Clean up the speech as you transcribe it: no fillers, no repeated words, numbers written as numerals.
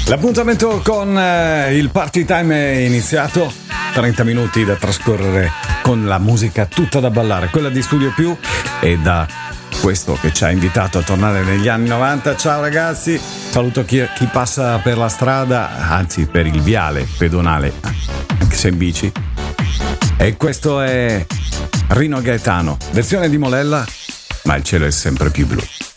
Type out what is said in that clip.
L'appuntamento con il Party Time è iniziato. 30 minuti da trascorrere con la musica tutta da ballare, quella di Studio Più e da questo che ci ha invitato a tornare negli anni 90. Ciao ragazzi, saluto chi passa per la strada, anzi per il viale pedonale, anche se in bici. E questo è Rino Gaetano, versione di Molella, ma il cielo è sempre più blu.